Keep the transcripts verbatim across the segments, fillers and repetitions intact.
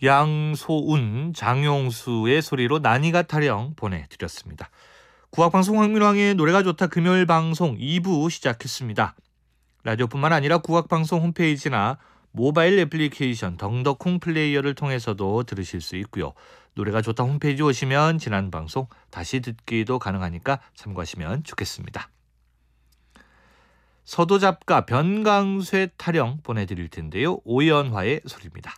양소운, 장용수의 소리로 나니가 타령 보내드렸습니다. 국악방송 황민왕의 노래가 좋다 금요일 방송 이 부 시작했습니다. 라디오뿐만 아니라 국악방송 홈페이지나 모바일 애플리케이션 덩덕콩 플레이어를 통해서도 들으실 수 있고요. 노래가 좋다 홈페이지 오시면 지난 방송 다시 듣기도 가능하니까 참고하시면 좋겠습니다. 서도잡가 변강쇠 타령 보내드릴 텐데요. 오연화의 소리입니다.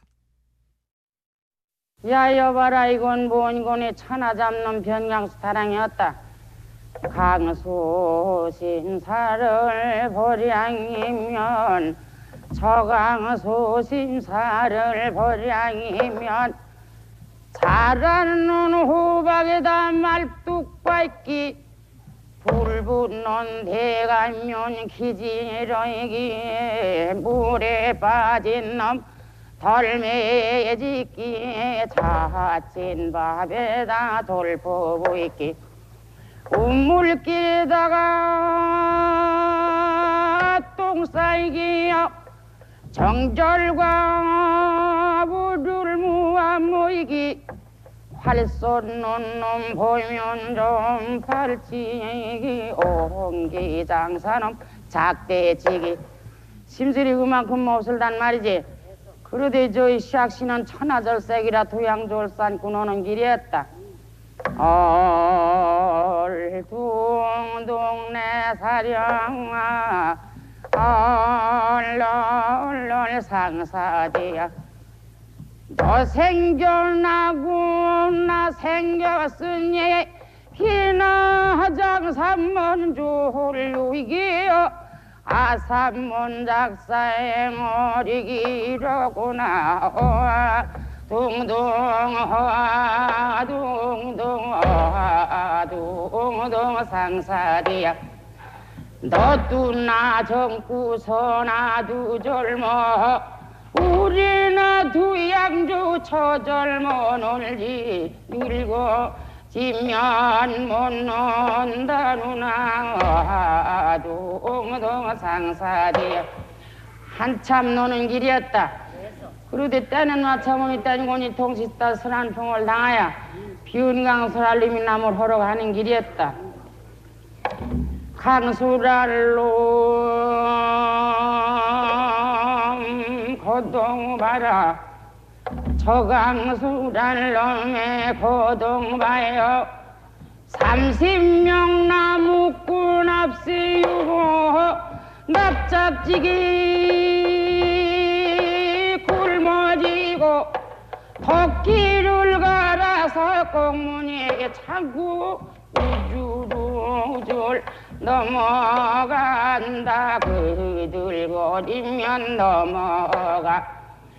야 여봐라 이건 뭔 이건에 천하 잡는 변강쇠 타령이었다. 강수심사를 버량이면 저강수심사를 버량이면 자라는 호박에다 말뚝박기 불 붙는 대가면 기지러이기에 물에 빠진 놈 덜매짓기에 자친 밥에다 돌포보이기 우물길에다가 똥 싸이기요 정절과 물을 모아 모이기 활 쏘는 놈 보면 좀 팔찌기 옹기장사놈 작대지기 심술이 그만큼 못을단 말이지. 그러되 저희 시학씨는 천하절색이라 도양졸산 구노는 길이었다. 얼둥둥내 사령아 얼얼얼 상사디야 너 생겨나고 나 생겼으니 희나 장삼문 졸루이기여 아삼문 작사의 머리기로구나 둥둥 둥둥 둥둥 상사디야 너도 나 젊고 서나도 젊어 우리나 두 양주 처절모 놀지 밀고 지면 못 논다 누나 둥둥 상사디야 한참 노는 길이었다. 그러되 때는 마차몸 있다니 고니 통시다 선한풍을 당하여 비운 강술 알림이 나물 허러 가는 길이었다. 강수랄로 고동 봐라 저 강수랄놈의 고동 봐요 삼십 명 나무꾼 앞세우고 납작지기 굶어지고 토끼를 갈아서 공문에게 차고 우주루줄 넘어간다. 그들거리면 넘어가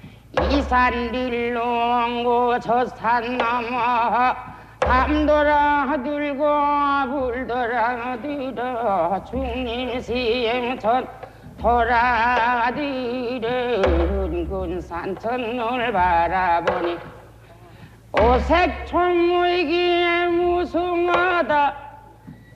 이산길로 옹고 저 산 넘어 밤돌아 들고 불돌아 들어 중림시행천 돌아들어 은군산 천을 바라보니 오색 총무이기에 무성하다.